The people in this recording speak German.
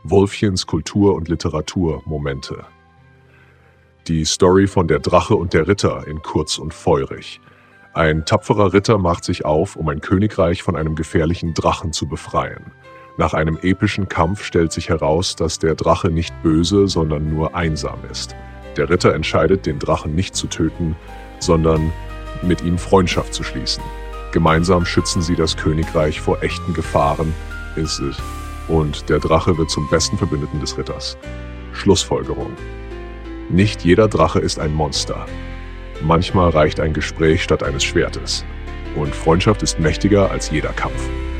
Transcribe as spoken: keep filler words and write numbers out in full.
Wolfchens Kultur- und Literaturmomente. Die Story von Der Drache und der Ritter in kurz und feurig. Ein tapferer Ritter macht sich auf, um ein Königreich von einem gefährlichen Drachen zu befreien. Nach einem epischen Kampf stellt sich heraus, dass der Drache nicht böse, sondern nur einsam ist. Der Ritter entscheidet, den Drachen nicht zu töten, sondern mit ihm Freundschaft zu schließen. Gemeinsam schützen sie das Königreich vor echten Gefahren, ist es, und der Drache wird zum besten Verbündeten des Ritters. Schlussfolgerung: Nicht jeder Drache ist ein Monster. Manchmal reicht ein Gespräch statt eines Schwertes. Und Freundschaft ist mächtiger als jeder Kampf.